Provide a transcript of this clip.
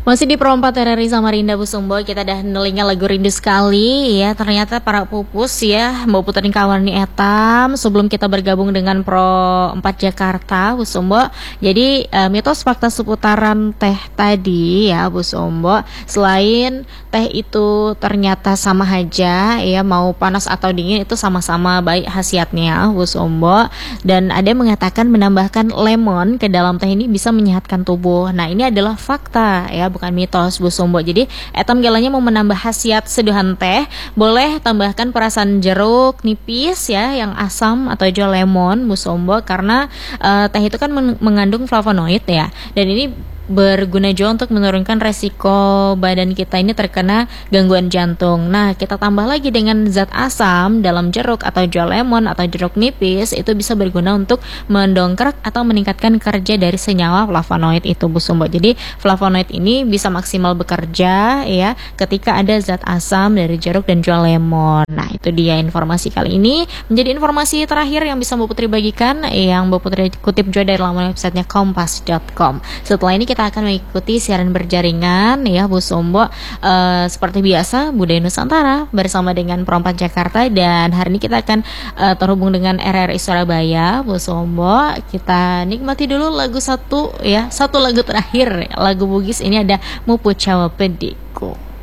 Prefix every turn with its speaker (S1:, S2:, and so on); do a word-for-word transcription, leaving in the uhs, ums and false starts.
S1: Masih di Perompak R R I Samarinda Bu Sumbo, kita dah nelinga lagu rindu sekali ya. Ternyata para pupus ya mau puterin kawan nih etam sebelum kita bergabung dengan Pro empat Jakarta Bu Sumbo. Jadi uh, mitos fakta seputaran teh tadi ya Bu Sumbo, selain teh itu ternyata sama aja ya, mau panas atau dingin itu sama-sama baik khasiatnya Bu Sumbo. Dan ada yang mengatakan menambahkan lemon ke dalam teh ini bisa menyehatkan tubuh. Nah, ini adalah fakta ya, bukan mitos Bu Sumbo. Jadi etam galanya mau menambah khasiat seduhan teh, boleh tambahkan perasan jeruk nipis ya yang asam atau juga lemon Bu Sumbo, karena uh, teh itu kan men- mengandung flavonoid ya, dan ini berguna juga untuk menurunkan resiko badan kita ini terkena gangguan jantung. Nah, kita tambah lagi dengan zat asam dalam jeruk atau juga lemon atau jeruk nipis, itu bisa berguna untuk mendongkrak atau meningkatkan kerja dari senyawa flavonoid itu Bu Sumbo. Jadi flavonoid ini bisa maksimal bekerja ya ketika ada zat asam dari jeruk dan juga lemon. Nah, itu dia informasi kali ini, menjadi informasi terakhir yang bisa Mbak Putri bagikan, yang Mbak Putri kutip juga dari laman websitenya kompas dot com. Setelah ini kita akan mengikuti siaran berjaringan ya Bu Sumbo, uh, seperti biasa Budaya Nusantara bersama dengan Perompak Jakarta, dan hari ini kita akan uh, terhubung dengan R R I Surabaya Bu Sumbo. Kita nikmati dulu lagu satu ya, satu lagu terakhir, lagu Bugis ini ada Mupu Cawa Pediko.